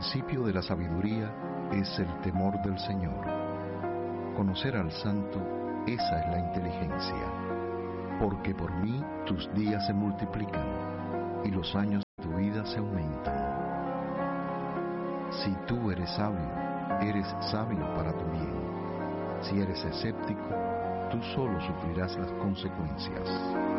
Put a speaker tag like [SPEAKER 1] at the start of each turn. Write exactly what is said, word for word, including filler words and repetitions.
[SPEAKER 1] principio de la sabiduría es el temor del Señor. Conocer al Santo, esa es la inteligencia. Porque por mí tus días se multiplican y los años de tu vida se aumentan. Si tú eres sabio, eres sabio para tu bien. Si eres escéptico, tú solo sufrirás las consecuencias.